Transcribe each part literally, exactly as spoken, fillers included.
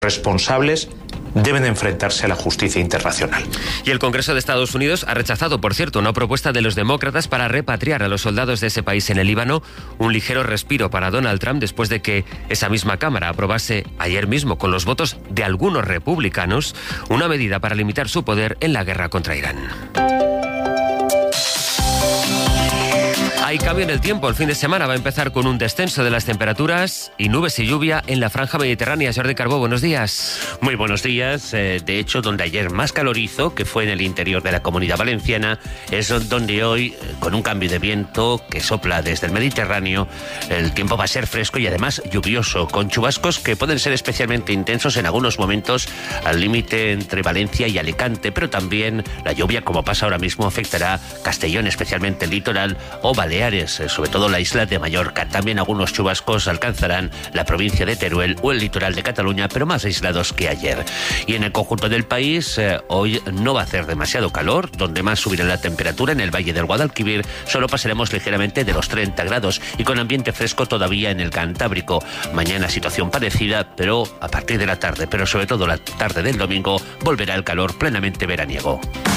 responsables deben enfrentarse a la justicia internacional. Y el Congreso de Estados Unidos ha rechazado, por cierto, una propuesta de los demócratas para repatriar a los soldados de ese país en el Líbano, un ligero respiro para Donald Trump después de que esa misma Cámara aprobase ayer mismo, con los votos de algunos republicanos, una medida para limitar su poder en la guerra contra Irán. Hay cambio en el tiempo. El fin de semana va a empezar con un descenso de las temperaturas y nubes y lluvia en la franja mediterránea. Jordi Carbó, buenos días. Muy buenos días. Eh, de hecho, donde ayer más calor hizo, que fue en el interior de la Comunidad Valenciana, es donde hoy, con un cambio de viento que sopla desde el Mediterráneo, el tiempo va a ser fresco y además lluvioso, con chubascos que pueden ser especialmente intensos en algunos momentos al límite entre Valencia y Alicante, pero también la lluvia, como pasa ahora mismo, afectará Castellón, especialmente el litoral, o Baleares, sobre todo la isla de Mallorca. También algunos chubascos alcanzarán la provincia de Teruel o el litoral de Cataluña, pero más aislados que ayer. Y en el conjunto del país, eh, hoy no va a hacer demasiado calor. Donde más subirá la temperatura, en el Valle del Guadalquivir, solo pasaremos ligeramente de los treinta grados y con ambiente fresco todavía en el Cantábrico. Mañana situación parecida, pero a partir de la tarde, pero sobre todo la tarde del domingo, volverá el calor plenamente veraniego.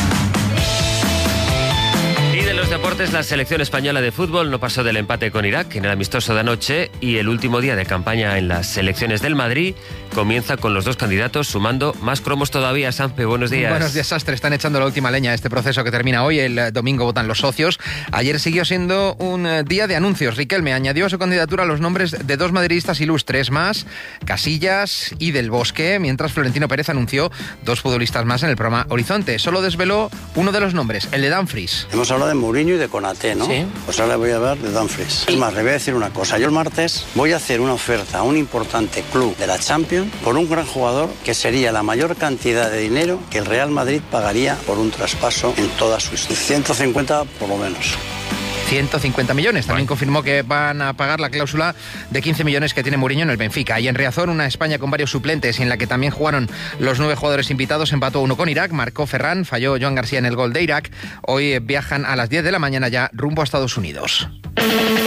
Los deportes, la selección española de fútbol no pasó del empate con Irak en el amistoso de anoche y el último día de campaña en las selecciones del Madrid comienza con los dos candidatos sumando más cromos todavía. Sampe, buenos días. Buenos días, Sastre. Están echando la última leña a este proceso que termina hoy. El domingo votan los socios. Ayer siguió siendo un día de anuncios. Riquelme añadió a su candidatura los nombres de dos madridistas ilustres más, Casillas y Del Bosque, mientras Florentino Pérez anunció dos futbolistas más en el programa Horizonte. Solo desveló uno de los nombres, el de Dumfries. Hemos hablado de Mourinho y de Konaté, ¿no? Sí. Pues ahora voy a hablar de Dumfries. Es más, le voy a decir una cosa. Yo el martes voy a hacer una oferta a un importante club de la Champions por un gran jugador que sería la mayor cantidad de dinero que el Real Madrid pagaría por un traspaso en toda su historia. ciento cincuenta por lo menos. ciento cincuenta millones. También confirmó que van a pagar la cláusula de quince millones que tiene Mourinho en el Benfica. Y en Riazor, una España con varios suplentes y en la que también jugaron los nueve jugadores invitados, empató uno con Irak, marcó Ferran, falló Joan García en el gol de Irak. Hoy viajan a las diez de la mañana ya rumbo a Estados Unidos.